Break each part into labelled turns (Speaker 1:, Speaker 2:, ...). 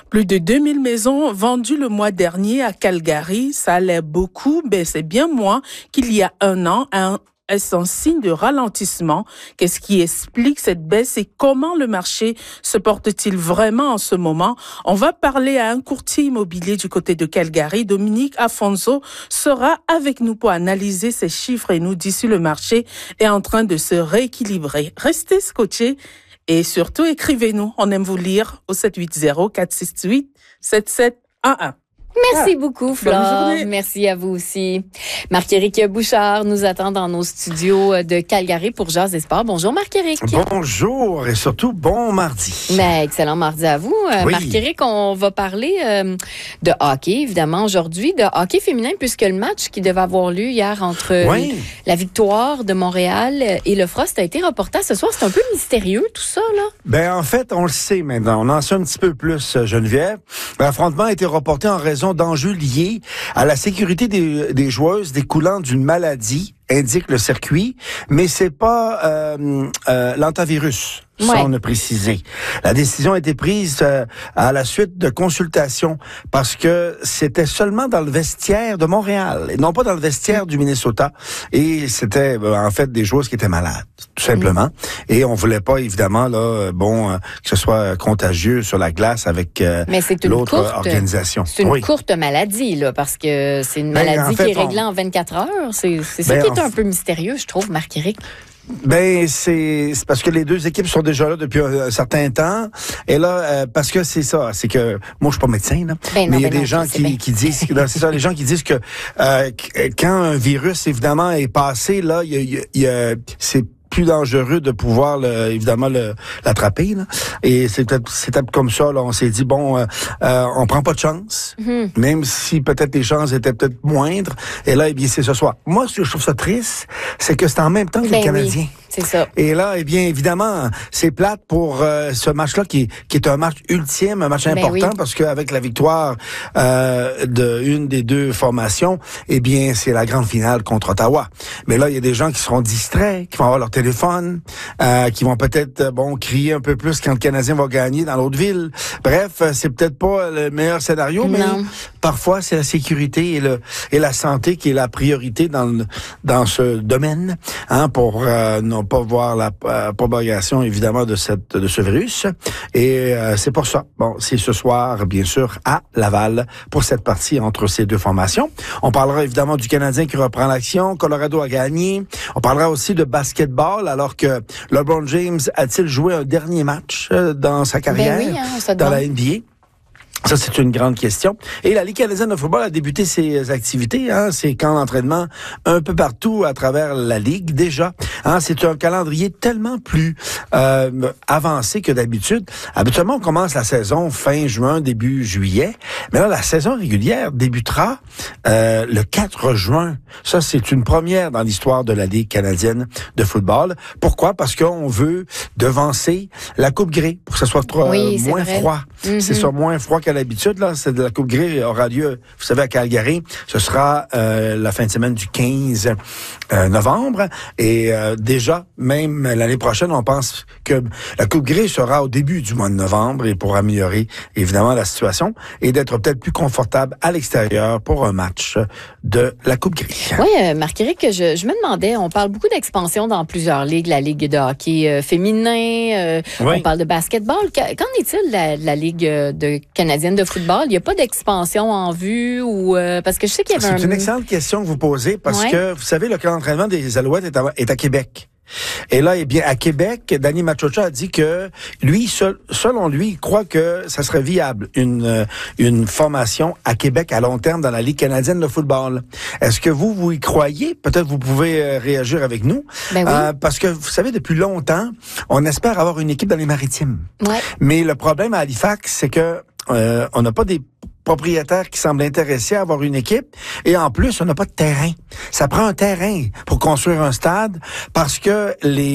Speaker 1: Plus de 2000 maisons vendues le mois dernier à Calgary, ça a l'air beaucoup, mais c'est bien moins qu'il y a un an. Est-ce un signe de ralentissement? Qu'est-ce qui explique cette baisse et comment le marché se porte-t-il vraiment en ce moment? On va parler à un courtier immobilier du côté de Calgary. Dominique Afonso sera avec nous pour analyser ces chiffres et nous dit si le marché est en train de se rééquilibrer. Restez scotchés et surtout écrivez-nous. On aime vous lire au 780-468-7711.
Speaker 2: Merci beaucoup, Flore. Merci à vous aussi. Marc-Éric Bouchard nous attend dans nos studios de Calgary pour Jazz et Sport. Bonjour, Marc-Éric.
Speaker 3: Bonjour et surtout bon mardi.
Speaker 2: Mais excellent mardi à vous.
Speaker 3: Oui.
Speaker 2: Marc-Éric, on va parler de hockey, évidemment, aujourd'hui, de hockey féminin, puisque le match qui devait avoir lieu hier entre la Victoire de Montréal et le Frost a été reporté ce soir. C'est un peu mystérieux, tout ça, là.
Speaker 3: Ben, en fait, on le sait maintenant. On en sait un petit peu plus, Geneviève. L'affrontement a été reporté en raison d'enjeux liés à la sécurité des joueuses découlant d'une maladie, indique le circuit, mais c'est pas l'antivirus. Ça, on a précisé. La décision a été prise à la suite de consultations parce que c'était seulement dans le vestiaire de Montréal et non pas dans le vestiaire du Minnesota. Et c'était en fait des joueuses qui étaient malades, tout simplement. Et on voulait pas évidemment là, que ce soit contagieux sur la glace avec l'autre organisation.
Speaker 2: C'est une courte maladie là, parce que c'est une maladie qui est réglée en 24 heures. C'est ça qui est un peu mystérieux, je trouve, Marc-Éric.
Speaker 3: Ben c'est parce que les deux équipes sont déjà là depuis un certain temps et là parce que c'est ça, c'est que moi je suis pas médecin là, mais il y a des gens qui disent c'est ça, les gens qui disent que quand un virus évidemment est passé là, il y a c'est plus dangereux de pouvoir évidemment l'attraper là. Et c'était comme ça là, on s'est dit on prend pas de chance, même si peut-être les chances étaient peut-être moindres. Et là, eh bien c'est ce soir. Moi, ce que je trouve ça triste, c'est que c'est en même temps que les Canadiens.
Speaker 2: Oui. C'est ça.
Speaker 3: Et là, eh bien, évidemment, c'est plate pour ce match-là qui est un match ultime, un match important parce qu'avec la victoire d'une des deux formations, eh bien, c'est la grande finale contre Ottawa. Mais là, il y a des gens qui seront distraits, qui vont avoir leur téléphone, qui vont peut-être crier un peu plus quand le Canadien va gagner dans l'autre ville. Bref, c'est peut-être pas le meilleur scénario, mais parfois c'est la sécurité et la santé qui est la priorité dans ce domaine, pour non pas voir la propagation évidemment de ce virus. Et c'est pour ça. Bon, c'est ce soir bien sûr à Laval pour cette partie entre ces deux formations. On parlera évidemment du Canadien qui reprend l'action. Colorado a gagné. On parlera aussi de basketball alors que LeBron James a-t-il joué un dernier match dans sa carrière dans la NBA? Ça, c'est une grande question. Et la Ligue canadienne de football a débuté ses activités, ses camps d'entraînement un peu partout à travers la Ligue déjà. C'est un calendrier tellement plus avancé que d'habitude. Habituellement, on commence la saison fin juin, début juillet. Mais là, la saison régulière débutera le 4 juin. Ça, c'est une première dans l'histoire de la Ligue canadienne de football. Pourquoi? Parce qu'on veut devancer la Coupe Grey pour que ce soit moins froid. C'est ça, moins froid qu'à l'habitude, là, c'est de la Coupe Grey aura lieu, vous savez, à Calgary. Ce sera la fin de semaine du 15 novembre. Et déjà, même l'année prochaine, on pense que la Coupe Grey sera au début du mois de novembre et pour améliorer, évidemment, la situation et d'être peut-être plus confortable à l'extérieur pour un match de la Coupe Grey.
Speaker 2: Oui, Marc-Éric, je me demandais, on parle beaucoup d'expansion dans plusieurs ligues, la Ligue de hockey féminin, on parle de basketball. Qu'en est-il de la Ligue de canadienne de football? Il n'y a pas d'expansion en vue ou parce que je sais qu'il y avait
Speaker 3: C'est une excellente question que vous posez parce que, vous savez, le camp d'entraînement des Alouettes est à Québec. Et là, eh bien, à Québec, Danny Machocha a dit que lui, selon lui, il croit que ça serait viable une formation à Québec à long terme dans la Ligue canadienne de football. Est-ce que vous y croyez? Peut-être vous pouvez réagir avec nous. Parce que, vous savez, depuis longtemps, on espère avoir une équipe dans les Maritimes. Mais le problème à Halifax, c'est que on n'a pas des propriétaires qui semblent intéressés à avoir une équipe et en plus, on n'a pas de terrain. Ça prend un terrain pour construire un stade parce que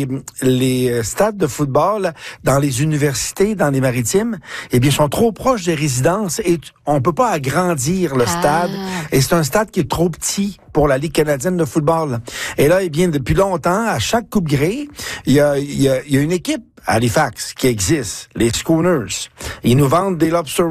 Speaker 3: les stades de football dans les universités, dans les maritimes, eh bien, sont trop proches des résidences et on peut pas agrandir le stade et c'est un stade qui est trop petit pour la Ligue canadienne de football. Et là, eh bien, depuis longtemps, à chaque Coupe Grey, il y a une équipe à Halifax qui existe, les Schooners. Ils nous vendent des lobster